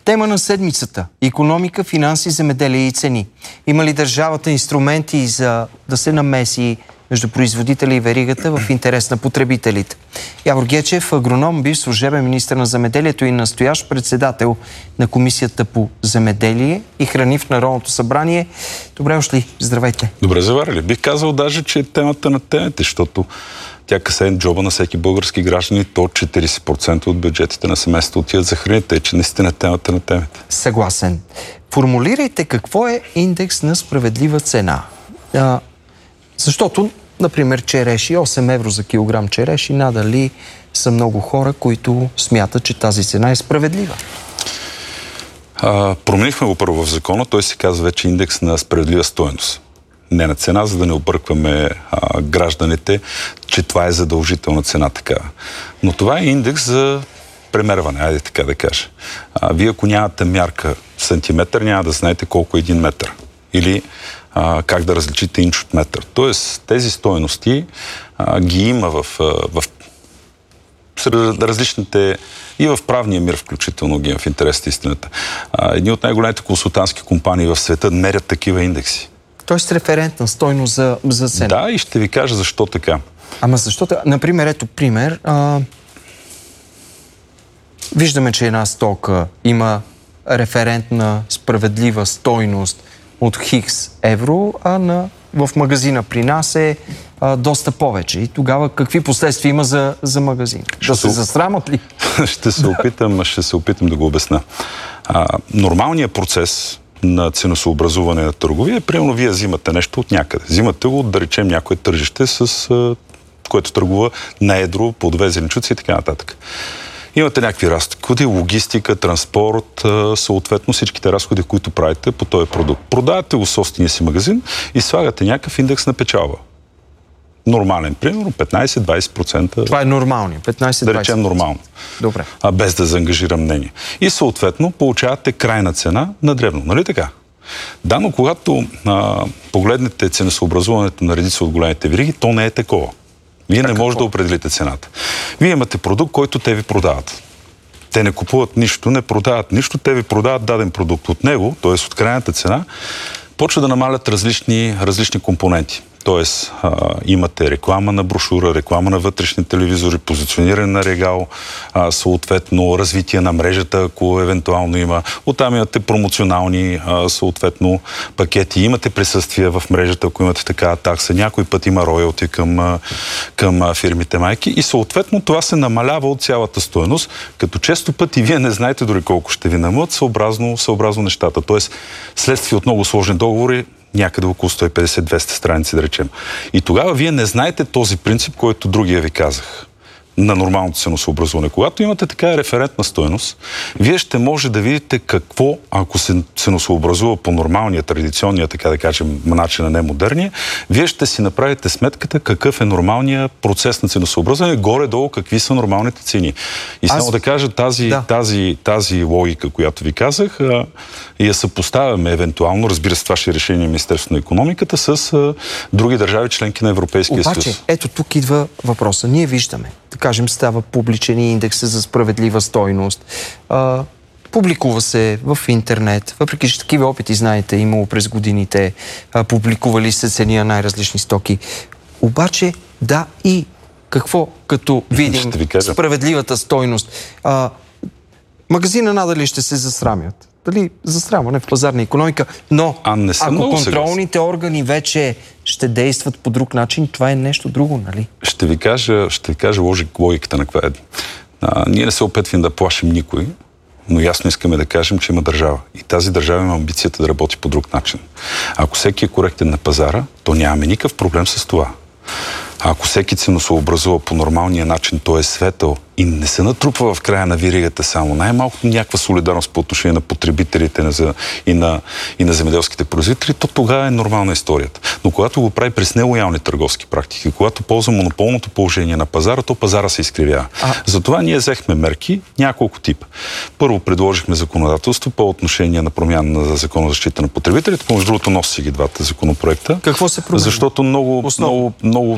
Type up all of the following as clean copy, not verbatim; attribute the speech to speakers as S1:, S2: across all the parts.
S1: Тема на седмицата – икономика, финанси, земеделие и цени. Има ли държавата инструменти за да се намеси между производители и веригата в интерес на потребителите? Явор Гечев, агроном, бивш служебен министър на земеделието и настоящ председател на Комисията по земеделие и храни в Народното събрание. Добре дошли, здравейте.
S2: Добре заварили. Бих казал даже, че е темата на темите, защото тя касае джоба на всеки български граждани, то 40% от бюджетите на семейството отиват за храните, че наистина е темата на темите.
S1: Съгласен. Формулирайте какво е индекс на справедлива цена. Защото, например, череши, 8 евро за килограм череши, надали са много хора, които смятат, че тази цена е справедлива.
S2: Променихме го първо в закона, той се казва вече индекс на справедлива стойност. Не на цена, за да не объркваме гражданите, че това е задължителна цена такава. Но това е индекс за премерване, айде така да кажа. Вие ако нямате мярка в сантиметър, няма да знаете колко е 1 метър. Или как да различите инч от метър. Тоест, тези стойности ги има в различните и в правния мир включително ги има в интерес на истината. Едни от най-големите консултантски компании в света мерят такива индекси.
S1: Тоест референтна стойност за цена.
S2: Да, и ще ви кажа защо така.
S1: Ама защо така? Например, ето пример. Виждаме, че една стока има референтна справедлива стойност от Хикс евро, а в магазина при нас е доста повече. И тогава какви последствия има за магазин? Да се засрамат ли?
S2: Ще се опитам да го обясня. Нормалният процес на ценосъобразуване на търговия, примерно вие взимате нещо от някъде. Взимате го, да речем, някое тържище, с което търгува на едро, плодове, зеленчуци и така нататък. Имате някакви разходи, логистика, транспорт, съответно всичките разходи, които правите по този продукт. Продавате го в собствения си магазин и слагате някакъв индекс на печалба. Нормален, примерно 15-20%.
S1: Това е нормално, 15-20%.
S2: Да речем нормално.
S1: Добре.
S2: Без да заангажирам мнение. И съответно получавате крайна цена на дребно. Нали така? Да, но когато погледнете ценосъобразуването на редица от големите вериги, то не е такова. Вие не можете да определите цената. Вие имате продукт, който те ви продават. Те не купуват нищо, не продават нищо, те ви продават даден продукт от него, т.е. от крайната цена, почва да намалят различни компоненти. Тоест, имате реклама на брошура, реклама на вътрешни телевизори, позициониране на регал, съответно развитие на мрежата, ако евентуално има. Оттам имате промоционални, съответно, пакети. Имате присъствие в мрежата, ако имате такава такса. Някой път има роялти към фирмите майки и съответно това се намалява от цялата стойност, като често пъти вие не знаете дори колко ще ви намалят, съобразно нещата. Тоест, следствие от много сложни договори, някъде около 150-200 страници, да речем. И тогава вие не знаете този принцип, който другия ви казах на нормалното ценосъобразуване. Когато имате така референтна стойност, вие ще може да видите какво, ако се ценосъобразува по нормалния, традиционния, така да кажем, начин, не модерния, вие ще си направите сметката какъв е нормалният процес на ценосъобразуване, горе-долу какви са нормалните цени. И само да кажа тази логика, която ви казах, и я съпоставяме евентуално, разбира се, това ще е решение на Министерството на икономиката с други държави, членки на Европейския съюз.
S1: Обаче, ето тук идва въпроса. Ние виждаме, да кажем, става публичен индекс за справедлива стойност. Публикува се в интернет. Въпреки че такива опити, знаете, имало през годините, публикували се цени на най-различни стоки. Обаче, да и какво, като видим справедливата стойност? Магазина надали ще се засрамят. Дали засрамване в пазарна икономика, но ако контролните органи вече ще действат по друг начин, това е нещо друго, нали?
S2: Ще ви кажа логиката на това е. Ние не се опитваме да плашим никой, но ясно искаме да кажем, че има държава. И тази държава има амбицията да работи по друг начин. Ако всеки е коректен на пазара, то нямаме никакъв проблем с това. Ако всеки ценосъобразува по нормалния начин, той е светъл и не се натрупва в края на веригата само най-малкото някаква солидарност по отношение на потребителите и на земеделските производители, то тогава е нормална историята. Но когато го прави през нелоялни търговски практики, когато ползва монополното положение на пазара, то пазара се изкривява. Затова ние взехме мерки няколко типа. Първо предложихме законодателство по отношение на промяна на Закона за защита на потребителите. Между другото носи ги двата законопроекта.
S1: Какво се промени?
S2: Защото много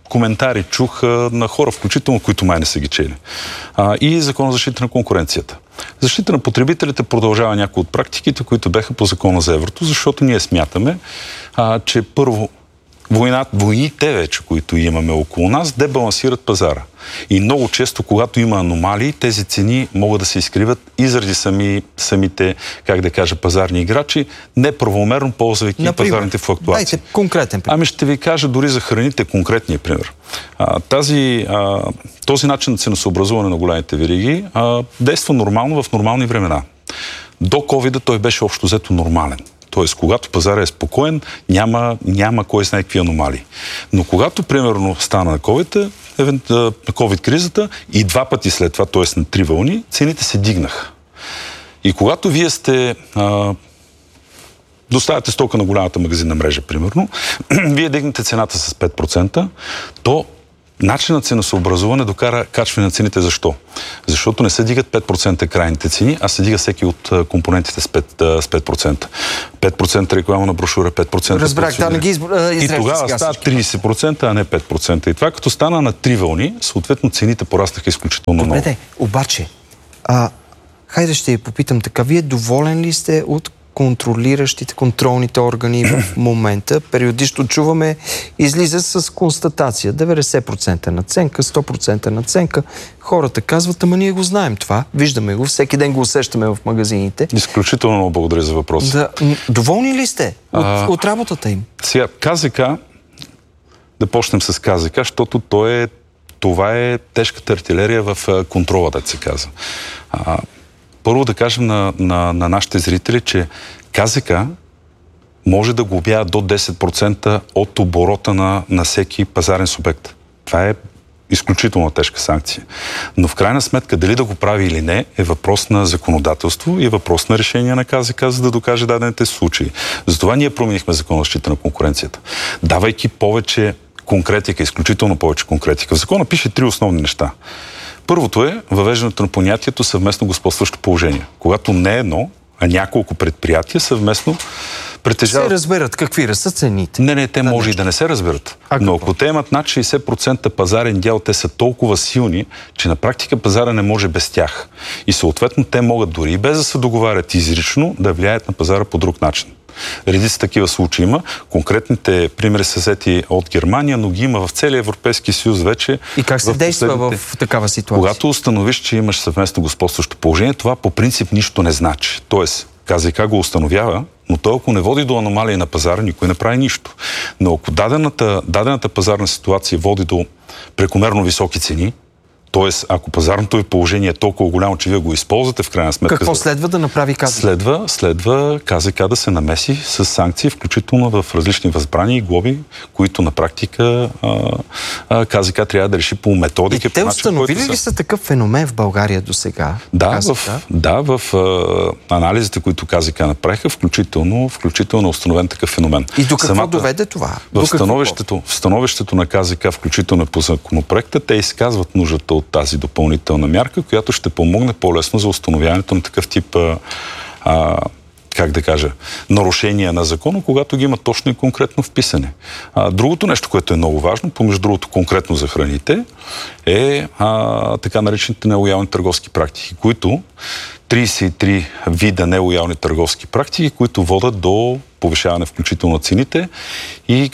S2: коментари чух на хора, включително, които май не са ги чели. И Закон за защита на конкуренцията. Защита на потребителите продължава някои от практиките, които беха по закона за еврото, защото ние смятаме, че първо войните вече, които имаме около нас, дебалансират пазара. И много често, когато има аномалии, тези цени могат да се изкриват и заради самите, как да кажа, пазарни играчи, неправомерно ползвайки пазарните флуктуации.
S1: Дайте конкретен пример.
S2: Ами ще ви кажа дори за храните конкретния пример. Този начин на ценосъобразуване на големите вериги действа нормално в нормални времена. До COVID той беше общо взето нормален. Тоест, когато пазарът е спокоен, няма кой знае какви аномалии. Но когато, примерно, стана на COVID кризата и 2 пъти след това, т.е. на 3 вълни, цените се дигнаха. И когато вие доставяте стока на голямата магазинна мрежа, примерно, вие дигнете цената с 5%, то начинът ценосъобразуване докара качване на цените. Защо? Защото не се дигат 5% крайните цени, а се дига всеки от компонентите с 5%. 5% реклама на брошура, 5%
S1: разбрах, да не ги
S2: и тогава става 30%, а не 5%. И това като стана на 3 вълни, съответно цените порастаха изключително много.
S1: Добре, обаче, хайде ще ви попитам така, вие доволен ли сте от контролните органи в момента? Периодично чуваме, излиза с констатация. 90% наценка, 100% наценка. Хората казват, ама ние го знаем това. Виждаме го, всеки ден го усещаме в магазините.
S2: Изключително много благодаря за въпроса.
S1: Доволни ли сте от работата им?
S2: Сега, КЗК, да почнем с КЗК, защото това е тежката артилерия в контрола, да се казва. Първо да кажем на нашите зрители, че КЗК може да глобява до 10% от оборота на всеки пазарен субект. Това е изключително тежка санкция. Но в крайна сметка дали да го прави или не е въпрос на законодателство и въпрос на решение на КЗК, за да докаже дадените случаи. Затова ние променихме закона за защита на конкуренцията. Давайки повече конкретика, изключително повече конкретика. В закона пише 3 основни неща. Първото е въвеждането на понятието съвместно господстващо положение. Когато не едно, а няколко предприятия съвместно притежават...
S1: Се разберат какви са цените.
S2: Не, те може и да не се разберат. Но ако те имат над 60% пазарен дял, те са толкова силни, че на практика пазара не може без тях. И съответно те могат дори и без да се договарят изрично да влияят на пазара по друг начин. Редица такива случаи има. Конкретните примери са взети от Германия, но ги има в целия Европейски съюз вече.
S1: И как се действа в такава ситуация?
S2: Когато установиш, че имаш съвместно господстващо положение, това по принцип нищо не значи. Тоест, КЗК го установява, но той ако не води до аномалии на пазара, никой не прави нищо. Но ако дадената пазарна ситуация води до прекомерно високи цени, т.е. ако пазарното ви положение е толкова голямо, че вие го използвате в крайна сметка...
S1: Какво следва да направи КЗК?
S2: Следва КЗК да се намеси с санкции, включително в различни възбрани и глоби, които на практика КЗК трябва да реши по методика.
S1: Те установили ли са такъв феномен в България до сега?
S2: Да, в анализите, които КЗК направиха, включително установен такъв феномен.
S1: И до какво доведе това?
S2: В становището на КЗК, включително по законопроекта, те изказват нуждата от тази допълнителна мярка, която ще помогне по-лесно за установяването на такъв тип нарушения на закона, когато ги има точно и конкретно вписане. Другото нещо, което е много важно, помежду другото конкретно за храните, е така наречените нелоялни търговски практики, които 33 вида нелоялни търговски практики, които водят до повишаване включително на цените и,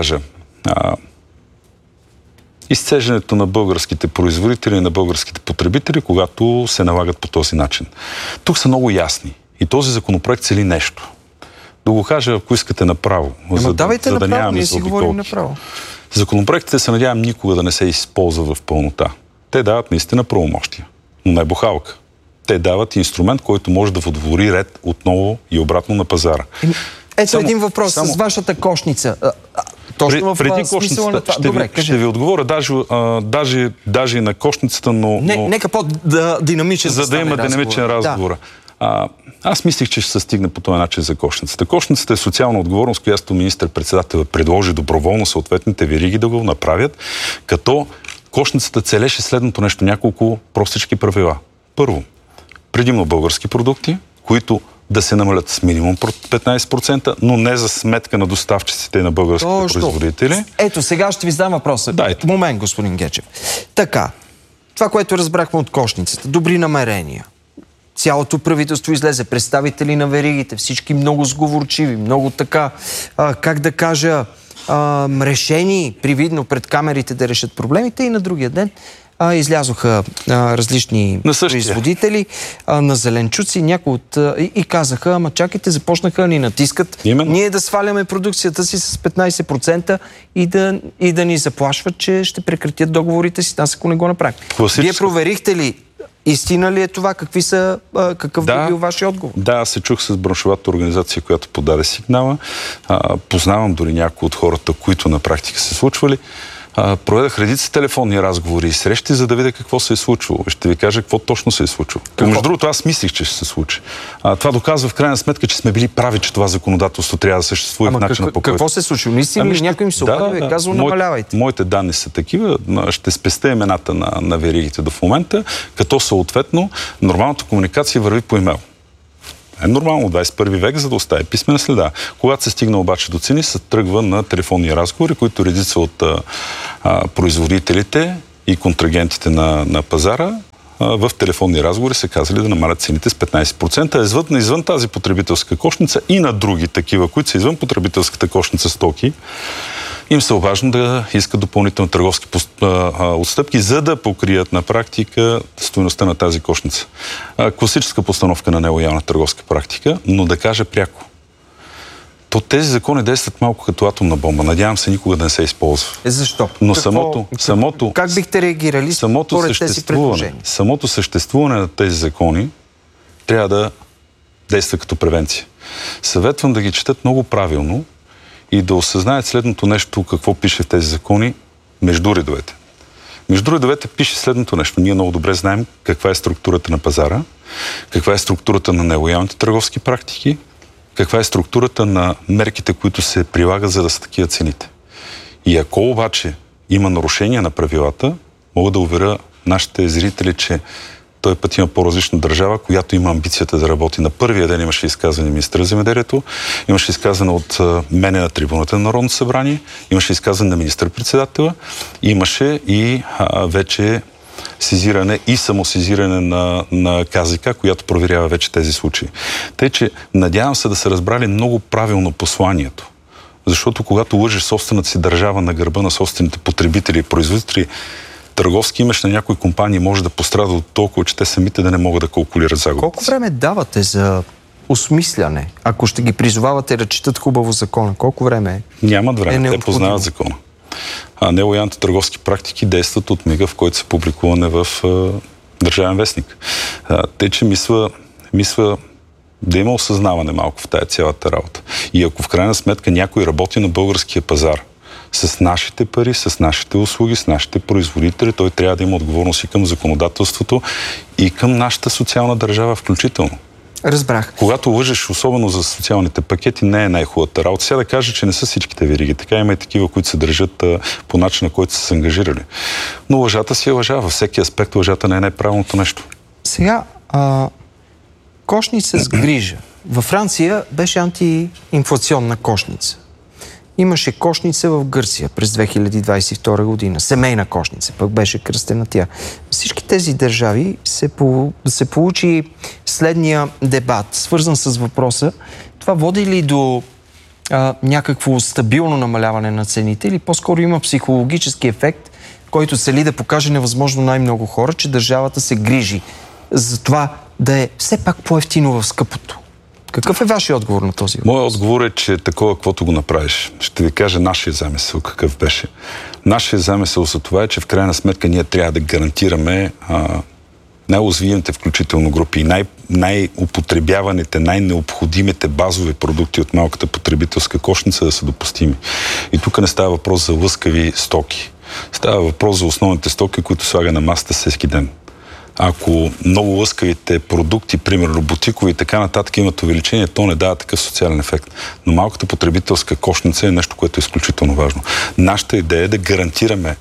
S2: изцеждането на българските производители и на българските потребители, когато се налагат по този начин. Тук са много ясни. И този законопроект цели нещо. Да го кажа, ако искате направо.
S1: Давайте направо, ние си говорим направо.
S2: Законопроектите се надявам никога да не се използва в пълнота. Те дават наистина правомощия, но не бухалка. Те дават инструмент, който може да водвори ред отново и обратно на пазара.
S1: Ето един въпрос с вашата кошница. Точно в смисъла на това.
S2: Ще ви отговоря даже и на кошницата, но...
S1: Нека по-динамичен
S2: за да има динамичен разговор. Аз мислих, че ще се стигне по този начин за кошницата. Кошницата е социална отговорност, която министър-председател предложи доброволно съответните вериги да го направят, като кошницата целеше следното нещо, няколко простички правила. Първо, предимно български продукти, които да се намалят с минимум 15%, но не за сметка на доставчиците на българските производители.
S1: Ето, сега ще ви задам въпроса.
S2: Дайте.
S1: Момент, господин Гечев. Така, това, което разбрахме от кошницата, добри намерения. цялото правителство излезе, представители на веригите, всички много сговорчиви, много така, как да кажа, решени, привидно пред камерите да решат проблемите, и на другия ден излязоха различни производители на зеленчуци, някои от и казаха, ама чакайте, започнаха ни натискат, ние да сваляме продукцията си с 15% и да ни заплашват, че ще прекратят договорите си, ако не го направим. Вие проверихте ли истина ли е това? Какъв би бил вашия отговор?
S2: Да, аз се чух с браншовата организация, която подаде сигнала. Познавам дори някои от хората, които на практика се случвали. Проведах редица телефонни разговори и срещи, за да видя какво се е случило. Ще ви кажа какво точно се е случило. Между другото, аз мислих, че ще се случи. Това доказва в крайна сметка, че сме били прави, че това законодателство трябва да съществува в начина по който.
S1: Какво се е случило? Наистина ли някой им се обади и е казал, намалявайте?
S2: Моите данни са такива. Ще спестя имената на веригите до в момента, като съответно нормалната комуникация върви по имейл. Е нормално, 21 век, за да остави писмена следа. Когато се стигна обаче до цени, се тръгва на телефонни разговори, които редица от производителите и контрагентите на пазара в телефонни разговори са казали да намалят цените с 15%. Извън тази потребителска кошница и на други такива, които са извън потребителската кошница стоки, им се важно да искат допълнителни търговски отстъпки, за да покрият на практика стойността на тази кошница. Класическа постановка на нелоялна търговска практика, но да кажа пряко. Тези закони действат малко като атомна бомба. Надявам се никога да не се използва.
S1: Защо?
S2: Но
S1: как бихте реагирали според тези предложения?
S2: Самото съществуване на тези закони трябва да действа като превенция. Съветвам да ги четат много правилно и да осъзнаят следното нещо, какво пише в тези закони между редовете. Между редовете пише следното нещо. Ние много добре знаем каква е структурата на пазара, каква е структурата на нелоялните търговски практики, каква е структурата на мерките, които се прилагат, за да са такива цените. И ако обаче има нарушения на правилата, мога да уверя нашите зрители, че той път има по-различна държава, която има амбицията да работи. На първия ден имаше изказване министър на земеделието, имаше изказване от мене на трибуната на Народното събрание, имаше изказване на министър-председателя, имаше и вече сезиране и самосезиране на КЗК, която проверява вече тези случаи. Тъй, че надявам се да са разбрали много правилно посланието. Защото когато лъжеш собствената си държава на гърба на собствените потребители и производители, търговски имаш на някои компании може да пострада от толкова, че те самите да не могат да калкулират загубите.
S1: Колко време давате за осмисляне? Ако ще ги призовавате да четат хубаво закона, колко време е?
S2: Нямат време, те познават закона. Нелоялните търговски практики действат от мига, в който са публикуване в Държавен вестник. Те, че мисля да има осъзнаване малко в тая цялата работа. И ако в крайна сметка някой работи на българския пазар с нашите пари, с нашите услуги, с нашите производители, той трябва да има отговорност и към законодателството, и към нашата социална държава включително.
S1: Разбрах.
S2: Когато лъжеш, особено за социалните пакети, не е най-хубавата работа. Сега да кажа, че не са всичките вериги. Така има и такива, които се държат по начина, който са се ангажирали. Но лъжата си е лъжа. Във всеки аспект лъжата не е най-правилното нещо.
S1: Сега, кошница с грижа. Във Франция беше антиинфлационна кошница. Имаше кошница в Гърция през 2022 година. Семейна кошница, пък беше кръстена тя. Всички тези държави се получи следния дебат, свързан с въпроса. Това води ли до някакво стабилно намаляване на цените или по-скоро има психологически ефект, който цели да покаже невъзможно най-много хора, че държавата се грижи за това да е все пак по-евтино в скъпото? Какъв е вашия отговор на този въпрос?
S2: Моят отговор е, че такова, каквото го направиш. Ще ви кажа нашия замисъл, какъв беше. Нашия замисъл за това е, че в крайна сметка ние трябва да гарантираме най-уязвимите включително групи и най-употребяваните, най-необходимите базови продукти от малката потребителска кошница да са допустими. И тук не става въпрос за лъскави стоки. Става въпрос за основните стоки, които слага на масата всеки ден. Ако много лъскавите продукти, примерно бутикови и така нататък имат увеличение, то не дава такъв социален ефект. Но малката потребителска кошница е нещо, което е изключително важно. Нашата идея е да гарантираме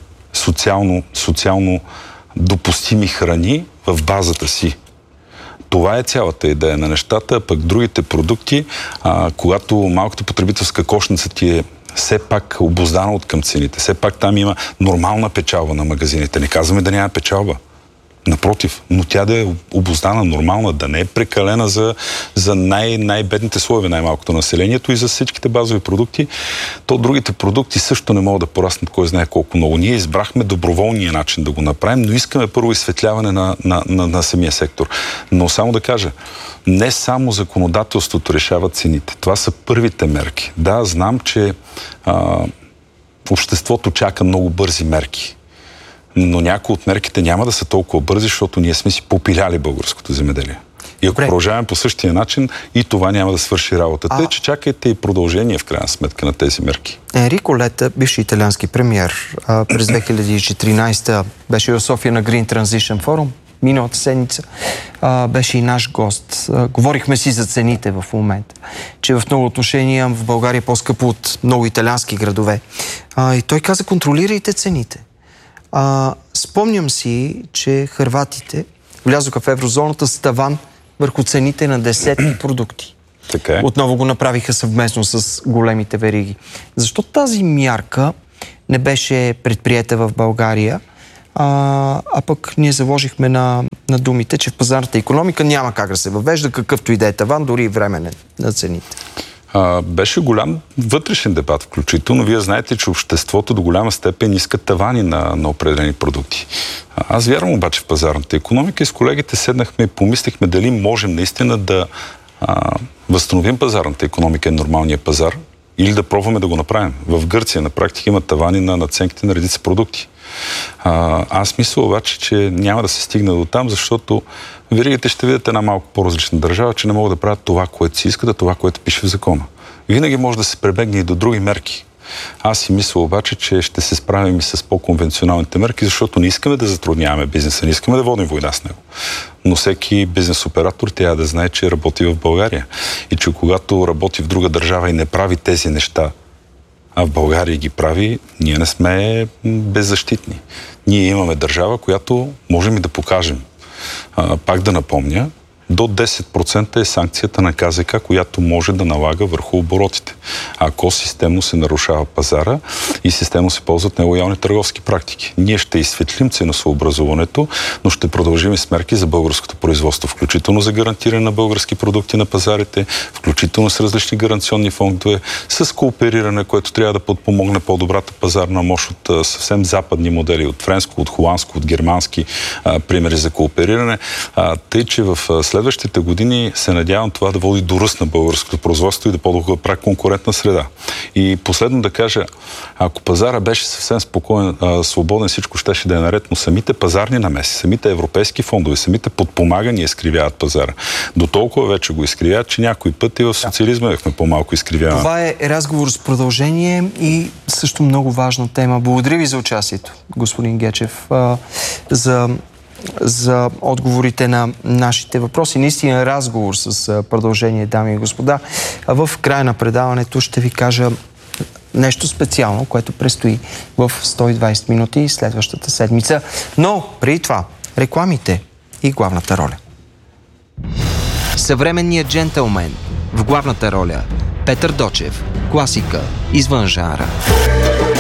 S2: социално допустими храни в базата си. Това е цялата идея на нещата, пък другите продукти, когато малката потребителска кошница ти е все пак обуздана от към цените, все пак там има нормална печалба на магазините. Не казваме да няма печалба. Напротив, но тя да е обуздана, нормална, да не е прекалена за най-бедните слоеве, най-малкото населението и за всичките базови продукти. То другите продукти също не могат да пораснат кой знае колко много. Ние избрахме доброволния начин да го направим, но искаме първо изсветляване на самия сектор. Но само да кажа, не само законодателството решава цените. Това са първите мерки. Да, знам, че обществото чака много бързи мерки. Но някои от мерките няма да са толкова бързи, защото ние сме си попиляли българското земеделие. И ако продължаваме по същия начин, и това няма да свърши работата. Че чакайте и продължение в крайна сметка на тези мерки.
S1: Енрико Лета, бивши италиански премиер, през 2014 беше в София на Green Transition Forum. Миналата седмица беше и наш гост. Говорихме си за цените в момента, че в много отношения в България е по-скъпо от много италиански градове. И той каза, контролирайте цените. Спомням си, че хърватите влязоха в еврозоната с таван върху цените на десетки продукти.
S2: Така е.
S1: Отново го направиха съвместно с големите вериги. Защо тази мярка не беше предприета в България, а пък ние заложихме на думите, че в пазарната икономика няма как да се въвежда какъвто и да е таван, дори и временен на цените?
S2: Беше голям вътрешен дебат включително. Вие знаете, че обществото до голяма степен иска тавани на определени продукти. Аз вярвам обаче в пазарната икономика и с колегите седнахме и помислихме дали можем наистина да възстановим пазарната икономика и нормалния пазар или да пробваме да го направим. В Гърция на практика има тавани на наценките на редица продукти. Аз мисля обаче, че няма да се стигне до там, защото веригите ще видят една малко по-различна държава, че не могат да правят това, което си искат, а това, което пише в закона. Винаги може да се прибегне и до други мерки. Аз си мисля обаче, че ще се справим и с по-конвенционалните мерки, защото не искаме да затрудняваме бизнеса, не искаме да водим война с него. Но всеки бизнес оператор трябва да знае, че работи в България. И че когато работи в друга държава и не прави тези неща, а в България ги прави, ние не сме беззащитни. Ние имаме държава, която можем и да покажем. Пак да напомня, до 10% е санкцията на КЗК, която може да налага върху оборотите. Ако системно се нарушава пазара и системно се ползват нелоялни търговски практики. Ние ще изсветлим ценосъобразуването, но ще продължим и с мерки за българското производство, включително за гарантиране на български продукти на пазарите, включително с различни гаранционни фондове, с коопериране, което трябва да подпомогне по-добрата пазарна мощ от съвсем западни модели, от френско, от холандско, от германски примери за коопериране. Тъй, че в следващите години се надявам това да води до ръст на българското производство и да по-добра конкурентна среда. И последно да кажа, ако пазара беше съвсем спокоен, свободен, всичко щеше да е наред, но самите пазарни намеси, самите европейски фондове, самите подпомагания изкривяват пазара. До толкова вече го изкривяват, че някой път и в социализма бяхме по-малко изкривявани.
S1: Това е разговор с продължение и също много важна тема. Благодаря ви за участието, господин Гечев, за отговорите на нашите въпроси. Наистина разговор с продължение, дами и господа. В края на предаването ще ви кажа нещо специално, което предстои в 120 минути следващата седмица. Но преди това, рекламите и главната роля. Съвременният джентълмен в главната роля Петър Дочев, класика извън жанра.